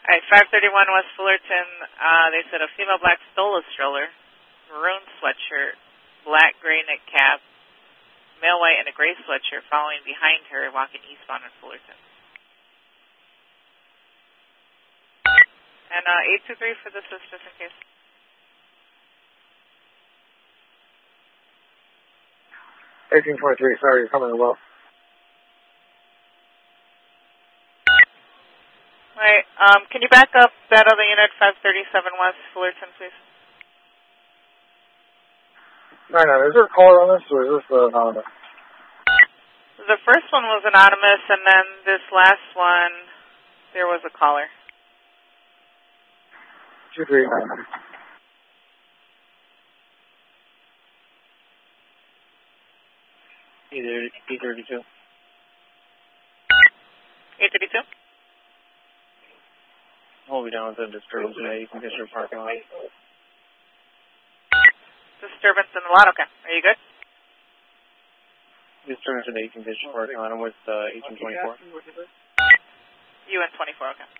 Alright, 531 West Fullerton, they said a female black stole a stroller, maroon sweatshirt, black gray knit cap, male white and a gray sweatshirt following behind her walking eastbound in Fullerton. And 823 for the assist just in case. $18.23, sorry, you're coming well. Alright, can you back up that other unit, 537 West Fullerton, please? No, is there a caller on this, or is this anonymous? The first one was anonymous, and then this last one, there was a caller. 23. Either 832. 832? We'll be down with the disturbance in the Eastern District parking lot. Disturbance in the lot, okay. Are you good? Disturbance in the Eastern District parking lot. I'm with 1824. UN 24, okay.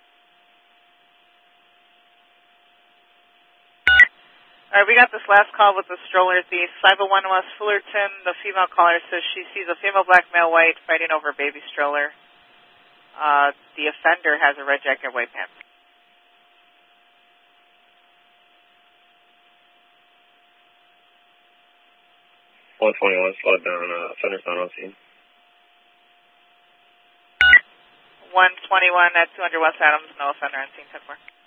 Alright, we got this last call with the stroller thief. 501 West Fullerton, the female caller says she sees a female black, male white fighting over a baby stroller. The offender has a red jacket, white pants. 121, slowed down, offender's not on scene. 121 at 200 West Adams, no offender on scene, 10-4.